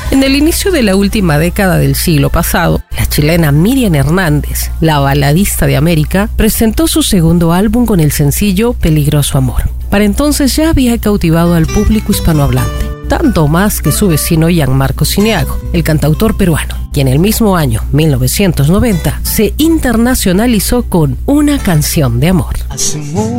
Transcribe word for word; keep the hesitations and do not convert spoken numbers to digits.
En el inicio de la última década del siglo pasado, la chilena Miriam Hernández, la baladista de América, presentó su segundo álbum con el sencillo Peligroso Amor. Para entonces ya había cautivado al público hispanohablante, tanto más que su vecino Gianmarco Sineago, el cantautor peruano, quien el mismo año, mil novecientos noventa, se internacionalizó con Una canción de amor.